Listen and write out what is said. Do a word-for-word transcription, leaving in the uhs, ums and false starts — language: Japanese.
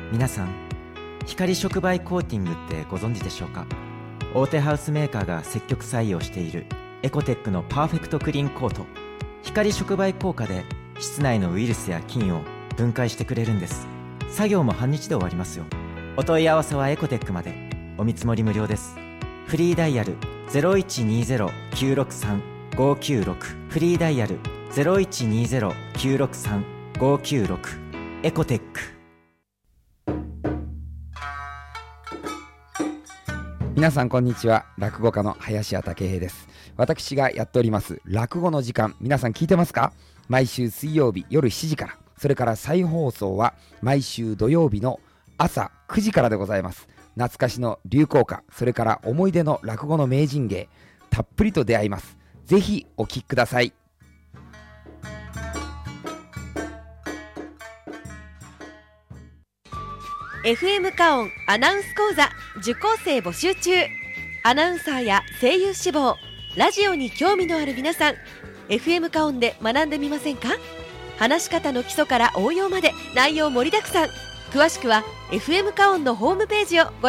皆さん、光触媒コーティングってご存知でしょうか？大手ハウスメーカーが積極採用しているエコテックのパーフェクトクリーンコート。光触媒効果で室内のウイルスや菌を分解してくれるんです。作業も半日で終わりますよ。お問い合わせはエコテックまで。お見積もり無料です。フリーダイヤル ゼロいちにゼロ きゅうろくさん ごきゅうろく フリーダイヤル ゼロいちにゼロ きゅうろくさん ごきゅうろく。エコテック。 皆さんこんにちは。落語家の林家武平です。私がやっております落語の時間、皆さん聞いてますか？毎週水曜日夜しちじから、それから再放送は毎週土曜日の朝くじからでございます。懐かしの流行歌、それから思い出の落語の名人芸、たっぷりと出会います。ぜひお聞きください。 エフエム カオンアナウンス講座受講生募集中。アナウンサーや声優志望、ラジオに興味のある皆さん、 エフエム カオンで学んでみませんか？話し方の基礎から応用まで内容盛りだくさん。詳しくは エフエム カオンのホームページをご覧